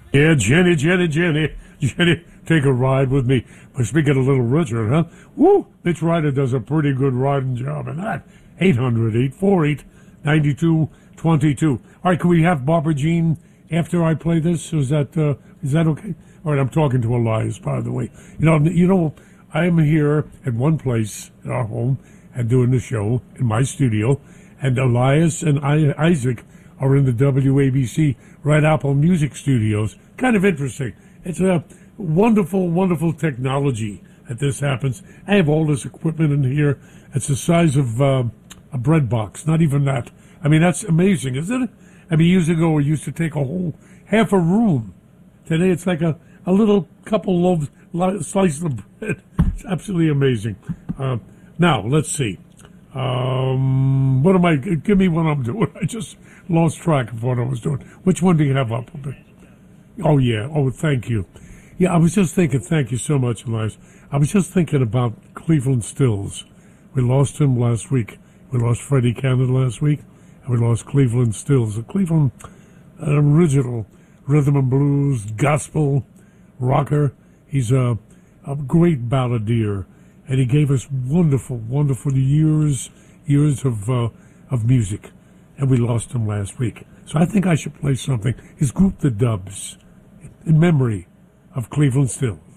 Yeah, Jenny, take a ride with me. Must be getting a Little Richard, huh? Woo! Mitch Ryder does a pretty good riding job in that. 800-848-9222. All right, can we have Barbara Jean after I play this? Is that okay? All right, I'm talking to Elias, by the way. You know, I am here at one place at our home and doing the show in my studio, and Elias and Isaac are in the WABC Red Apple Music Studios. Kind of interesting. It's a wonderful, wonderful technology that this happens. I have all this equipment in here. It's the size of a bread box, not even that. I mean, that's amazing, isn't it? I mean, years ago, it used to take a whole half a room. Today, it's like a little couple slices of bread. It's absolutely amazing. Now, let's see. Give me what I'm doing. I just lost track of what I was doing. Which one do you have up? Oh, yeah. Oh, thank you. Yeah, I was just thinking, thank you so much, Elias. I was just thinking about Cleveland Stills. We lost him last week. We lost Freddie Cannon last week, and we lost Cleveland Stills. A Cleveland original rhythm and blues, gospel, rocker. He's a great balladeer, and he gave us wonderful, wonderful years of music, and we lost him last week. So I think I should play something. His group, The Dubs, in memory of Cleveland Stills.